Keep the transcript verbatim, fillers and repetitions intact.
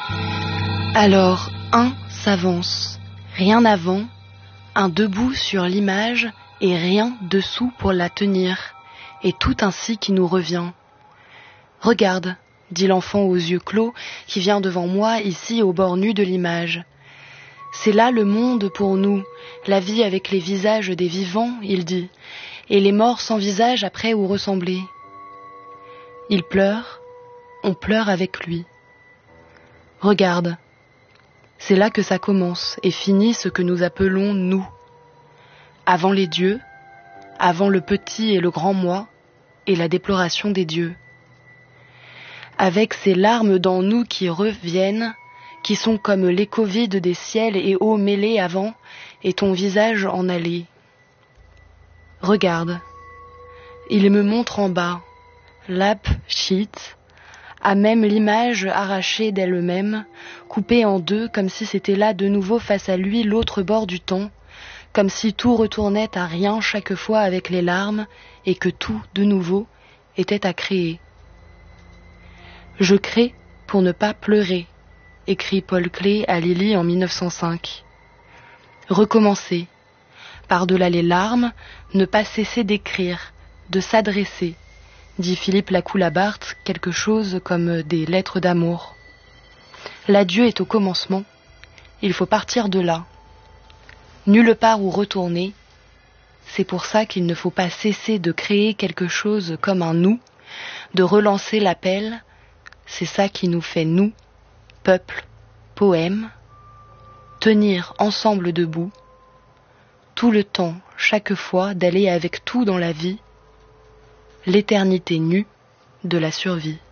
Alors un s'avance, rien avant, un debout sur l'image et rien dessous pour la tenir, et tout ainsi qui nous revient. Regarde, dit l'enfant aux yeux clos qui vient devant moi ici au bord nu de l'image. C'est là le monde pour nous, la vie avec les visages des vivants, il dit, et les morts sans visage après où ressembler. Il pleure, on pleure avec lui. Regarde, c'est là que ça commence et finit ce que nous appelons nous. Avant les dieux, avant le petit et le grand moi, et la déploration des dieux. Avec ces larmes dans nous qui reviennent, qui sont comme l'écho vide des ciels et eaux mêlées avant, et ton visage en allée. Regarde, il me montre en bas, l'ap shit, à même l'image arrachée d'elle-même, coupée en deux comme si c'était là de nouveau face à lui l'autre bord du temps, comme si tout retournait à rien chaque fois avec les larmes et que tout, de nouveau, était à créer. Je crée pour ne pas pleurer, écrit Paul Klee à Lily en mille neuf cent cinq. Recommencer, par-delà les larmes, ne pas cesser d'écrire, de s'adresser, dit Philippe Lacoue-Labarthe, quelque chose comme des lettres d'amour. L'adieu est au commencement, il faut partir de là. Nulle part où retourner, c'est pour ça qu'il ne faut pas cesser de créer quelque chose comme un nous, de relancer l'appel, c'est ça qui nous fait nous, peuple, poème, tenir ensemble debout, tout le temps, chaque fois, d'aller avec tout dans la vie, l'éternité nue de la survie.